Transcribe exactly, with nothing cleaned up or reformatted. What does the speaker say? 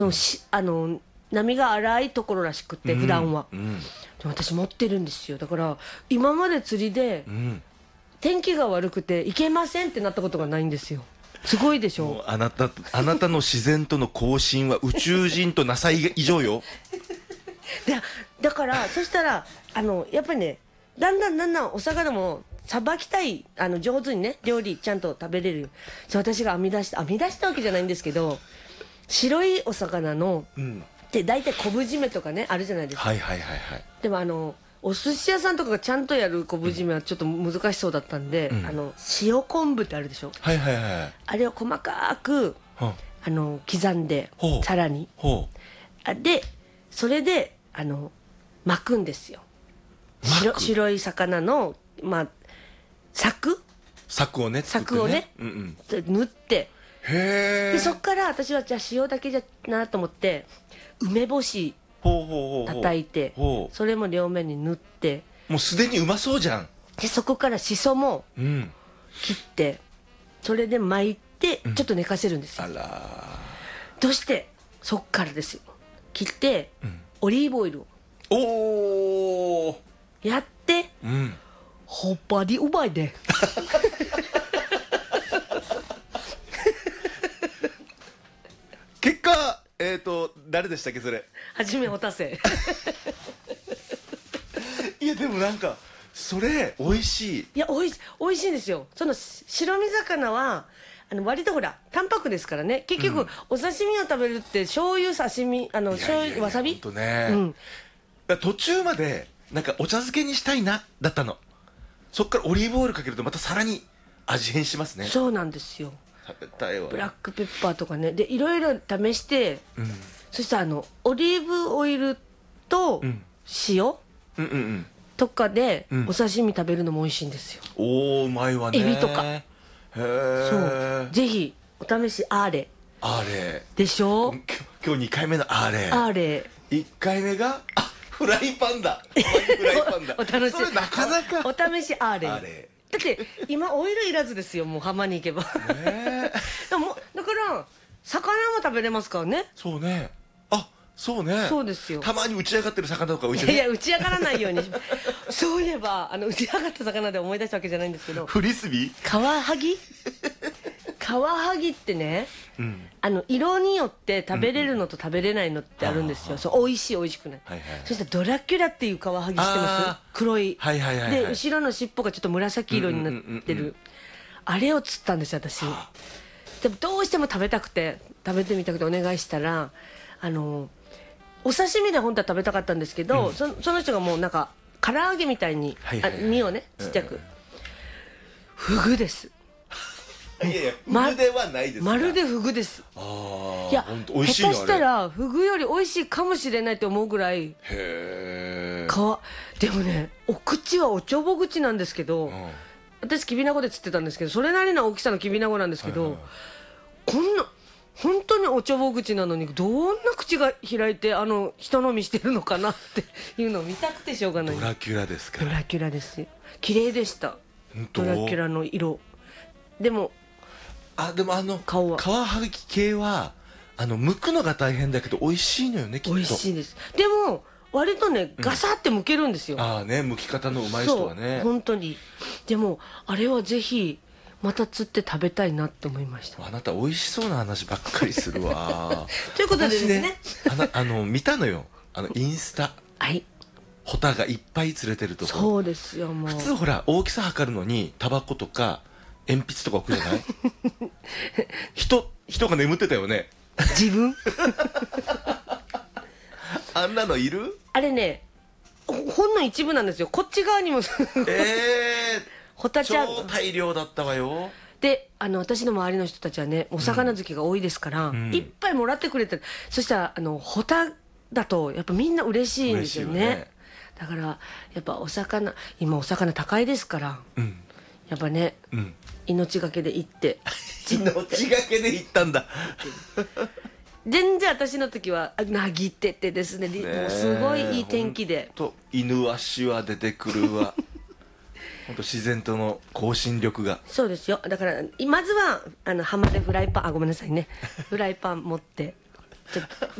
しあの波が荒いところらしくて、普段は、 うんうん、 で私持ってるんですよ。だから今まで釣りで、うん、天気が悪くて行けませんってなったことがないんですよ。すごいでしょ。 もうあなたあなたの自然との交信は宇宙人となさい以上よでだからそしたらあのやっぱりね、だんだんだんだんお魚もさばきたい、あの上手にね、料理ちゃんと食べれる。そう、私が編み出した編み出したわけじゃないんですけど、白いお魚の、うん、で大体昆布締めとかねあるじゃないですか。 はいはいはいはい。 でもあのお寿司屋さんとかがちゃんとやる昆布締めはちょっと難しそうだったんで、うん、あの塩昆布ってあるでしょ。 はいはいはい。 あれを細かく、うん、あの刻んでさらにでそれであの巻くんですよ。白, 白い魚のまあ柵柵をね柵をね、うんうん、縫って、 へでそっから私はじゃあ塩だけじゃなと思って梅干し叩いて、それも両面に塗って、 もうすでにうまそうじゃん。 でそこからしそも切って、うん、それで巻いてちょっと寝かせるんですよ、 うん、あらそしてそっからですよ、切って、うん、オリーブオイルをおーやって、うん、ほっぱりうまいで結果えっ、ー、と誰でしたっけそれ。 はじめおたせいやでもなんかそれ美味しい。 いやおいおいしいんですよ。その白身魚はあの割とほら淡白ですからね。結局、うん、お刺身を食べるって醤油刺身あの醤油わさび。 ほんとね、うん、だ途中までなんかお茶漬けにしたいなだったの。そっからオリーブオイルかけるとまたさらに味変しますね。 そうなんですよ。 食べたいわ。 ブラックペッパーとかね、でいろいろ試して、うん、そしたらあのオリーブオイルと塩、うんうんうんうんとかでお刺身食べるのも美味しいんですよ、 うん、おーうまいわね。 エビとか。へえ。 そうぜひお試しあれあれでしょ。 今日にかいめのあれあれいっかいめがあフライパンだフライパンだお楽しみ。 それなかなかお試しあれあれだって今オイルいらずですよ、もう浜に行けばねでもだから魚も食べれますからね。 そうね。あそうね。 そうですよ。 たまに打ち上がってる魚とか浮いてね。 いやいや打ち上がらないようにそういえばあの打ち上がった魚で思い出したわけじゃないんですけど、 フリスビーカワハギカワハギってね、うん、あの色によって食べれるのと食べれないのってあるんですよ、うん、そう美味しい美味しくない、はいはい、そしたらドラキュラっていうカワハギ知ってます？黒い、 はいはいはいはい、 で後ろの尻尾がちょっと紫色になってる、うんうんうんうん、あれを釣ったんですよ私。でもどうしても食べたくて食べてみたくてお願いしたら、あのお刺身で本当は食べたかったんですけど、うん、そ, その人がもうなんか唐揚げみたいに、はいはいはい、身をねちっちゃく、うん、フグです。 いやいやフグではないですか。 まるでフグです。 あいや下手したらフグより美味しいかもしれないと思うぐらい。 へーでもねお口はおちょぼ口なんですけど、うん、私きびなごで釣ってたんですけどそれなりの大きさのきびなごなんですけど、はいはい、こんな本当におちょぼ口なのにどんな口が開いてあの人飲みしてるのかなっていうのを見たくてしょうがない。 ドラキュラですか。 ドラキュラですよ。綺麗でした。ドラキュラの色でもあでもあの顔はカワハギ系はあの剥くのが大変だけど美味しいのよねきっと。 美味しいです。でも割とねガサって剥けるんですよ、うん、 ああね剥き方のうまい人はね。 そう本当に。でもあれはぜひまた釣って食べたいなって思いました。 あなた美味しそうな話ばっかりするわということでですね、ねあのあの見たのよあのインスタ。 はいホタがいっぱい釣れてるところ。 そうですよ。もう普通ほら大きさ測るのにタバコとか鉛筆とか置くじゃない人人が眠ってたよね自分あんなのいる？ あれねほんの一部なんですよ。こっち側にもええホタちゃん超大量だったわよ。 であの私の周りの人たちはねお魚好きが多いですから、うん、いっぱいもらってくれて、そしたらあのホタだとやっぱみんな嬉しいんですよ ね, よね。だからやっぱお魚今お魚高いですから、うん、やっぱね、うん、命がけで行って命がけで行ったんだ全然私の時はなぎっててですね、もうすごいいい天気でと犬足は出てくるわ本当自然との向心力が。 そうですよ。だからまずはあの浜でフライパンあごめんなさいねフライパン持ってちょっと